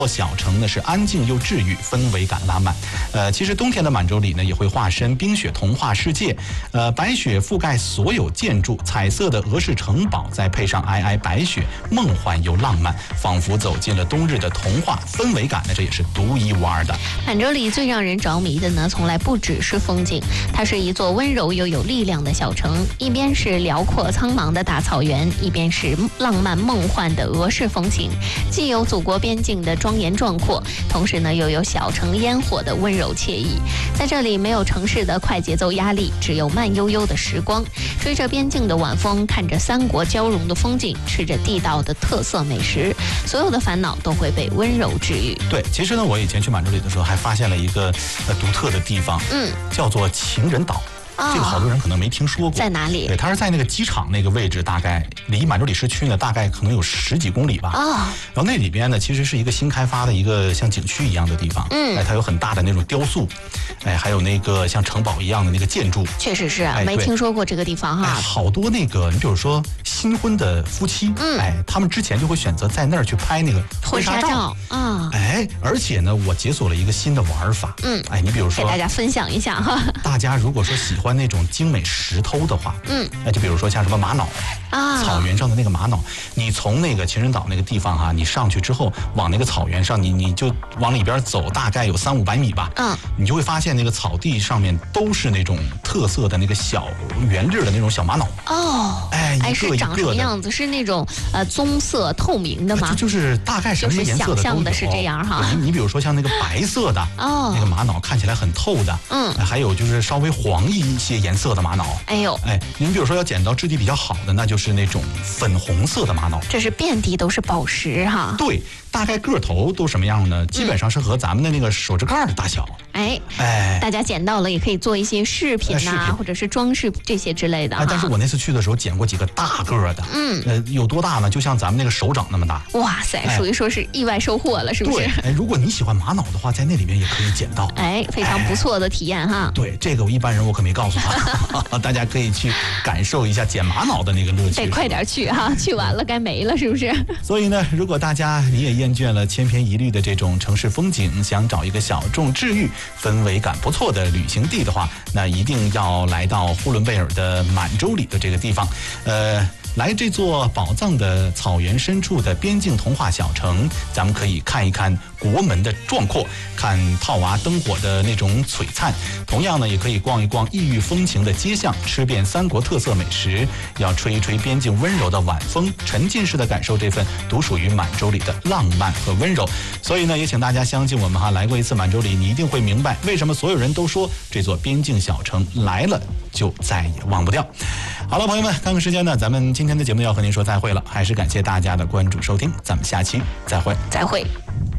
小城呢是安静又治愈，氛围感拉满。其实冬天的满洲里呢也会化身冰雪童话世界。白雪覆盖所有建筑，彩色的俄式城堡，再配上皑皑白雪，梦幻又浪漫，仿佛走进了冬日的童话。氛围感呢，这也是独一无二的。 满洲里最让人着迷的呢，从来不只是风景，它是一座温柔又有力量的小城。一边是辽阔苍茫的大草原，一边是浪漫梦幻的俄式风情，既有祖国边境的庄严壮阔，同时呢又有小城烟火的温柔惬意。在这里没有城市的快节奏压力，只有慢悠悠的时光，吹着边境的晚风，看着三国交融的风景，吃着地道的特色美食，所有的烦恼都会被温柔治愈。 对，其实呢我以前去满洲里的时候还发现了一个独特的地方，叫做情人岛。这个好多人可能没听说过， 在哪里？ 对，它是在那个机场那个位置，大概离满洲里市区呢，大概可能有10几公里吧。然后那里边呢，其实是一个新开发的一个像景区一样的地方。它有很大的那种雕塑，还有那个像城堡一样的那个建筑。 确实是，没听说过这个地方哈。 好多那个，你比如说新婚的夫妻，他们之前就会选择在那儿去拍那个婚纱照啊。而且呢，我解锁了一个新的玩法。你比如说， 给大家分享一下哈。 大家如果说喜欢那种精美石头的话，就比如说像什么玛瑙啊，草原上的那个玛瑙，你从那个情人岛那个地方哈，你上去之后往那个草原上，你就往里边走，大概有300-500米吧，你就会发现那个草地上面都是那种特色的那个小圆粒的那种小玛瑙。 是长什么样子？是那种棕色透明的吗？ 就是大概什么颜色的都有。 想象的是这样哈。 你比如说像那个白色的那个玛瑙，看起来很透的，还有就是稍微黄一些颜色的玛瑙。您比如说要捡到质地比较好的，那就是那种粉红色的玛瑙。 这是遍地都是宝石哈。 对，大概个头都什么样呢？基本上是和咱们的那个手指盖的大小。 大家捡到了也可以做一些饰品呐，或者是装饰这些之类的。 但是我那次去的时候捡过几个大个的，有多大呢？就像咱们那个手掌那么大。 哇塞，属于说是意外收获了，是不是？ 对，如果你喜欢玛瑙的话，在那里面也可以捡到。 非常不错的体验哈。 对，这个一般人我可没告诉他，大家可以去感受一下捡玛瑙的那个乐趣。 得快点去哈，去完了该没了，是不是？ 所以呢，如果大家你也厌倦了千篇一律的这种城市风景，想找一个小众治愈、氛围感不错的旅行地的话，那一定要来到呼伦贝尔的满洲里的这个地方。来这座宝藏的草原深处的边境童话小城，咱们可以看一看国门的壮阔，看套娃灯火的那种璀璨。同样呢，也可以逛一逛异域风情的街巷，吃遍三国特色美食，要吹一吹边境温柔的晚风，沉浸式的感受这份独属于满洲里的浪漫和温柔。所以呢，也请大家相信我们哈，来过一次满洲里，你一定会明白为什么所有人都说这座边境小城来了就再也忘不掉。好了，朋友们，看看时间呢，咱们今天的节目要和您说再会了，还是感谢大家的关注收听，咱们下期再会。 再会。